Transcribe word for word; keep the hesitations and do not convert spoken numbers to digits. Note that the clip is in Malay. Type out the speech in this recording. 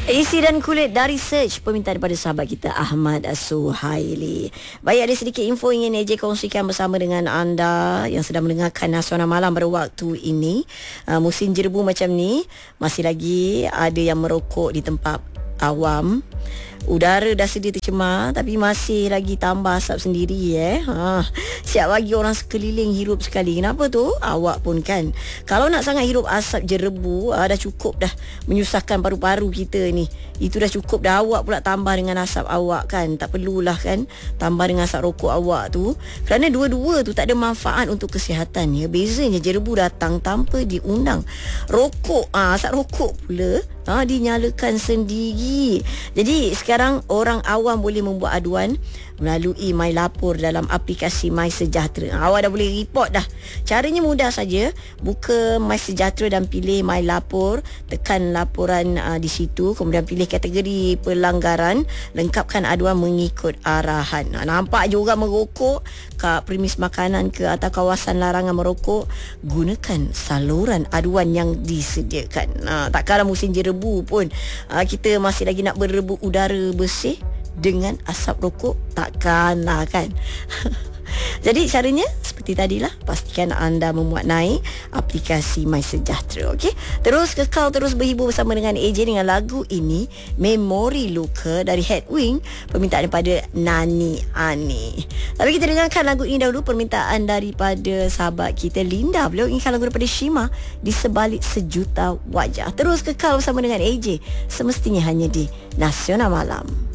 Isi dan kulit dari Search, permintaan daripada sahabat kita Ahmad Suhaili. Baik, ada sedikit info ingin A J kongsikan bersama dengan anda yang sedang mendengarkan Nasional Malam pada waktu ini. Uh, musim jerebu macam ni, masih lagi ada yang merokok di tempat awam. Udara dah sedia tercemar, tapi masih lagi tambah asap sendiri eh. Ha, siap bagi orang sekeliling hirup sekali. Kenapa tu? Awak pun kan. Kalau nak sangat hirup asap jerebu, ah, dah cukup dah menyusahkan paru-paru kita ni. Itu dah cukup dah. Awak pula tambah dengan asap awak kan. Tak perlulah kan tambah dengan asap rokok awak tu. Kerana dua-dua tu tak ada manfaat untuk kesihatan ya. Bezanya jerebu datang tanpa diundang. Rokok, ah, asap rokok pula Ha, dinyalakan sendiri. Jadi sekarang orang awam boleh membuat aduan melalui My Lapor dalam aplikasi My Sejahtera. Ha, awak dah boleh report dah. Caranya mudah saja. Buka My Sejahtera dan pilih My Lapor. Tekan laporan uh, di situ. Kemudian pilih kategori pelanggaran. Lengkapkan aduan mengikut arahan. Ha, nampak je orang merokok kat premis makanan ke atau kawasan larangan merokok. Gunakan saluran aduan yang disediakan. Ha, takkanlah musim jerebu pun uh, kita masih lagi nak berebut udara bersih dengan asap rokok, takkanlah kan. Jadi caranya seperti tadilah, pastikan anda memuat naik aplikasi My Sejahtera, okey. Terus kekal terus berhibur bersama dengan A J dengan lagu ini, Memori Luka dari Headwing, permintaan daripada Nani Ani. Tapi kita dengarkan lagu ini dahulu, permintaan daripada sahabat kita Linda. Beliau inginkan lagu daripada Shima, Di Sebalik Sejuta Wajah. Terus kekal bersama dengan A J, semestinya hanya di Nasional Malam.